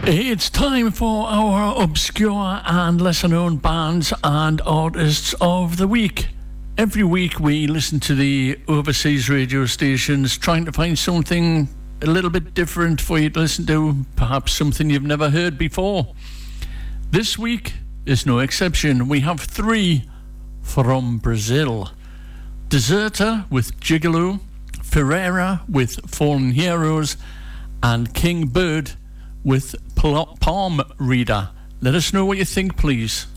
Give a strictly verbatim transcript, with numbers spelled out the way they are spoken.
It's time for our obscure and lesser known bands and artists of the week. Every week we listen to the overseas radio stations trying to find something a little bit different for you to listen to, perhaps something you've never heard before. This week is no exception. We have three from Brazil. Deserter with Gigolo, Ferreira with Fallen Heroes, and King Bird with Palm Reader. Let us know what you think, please.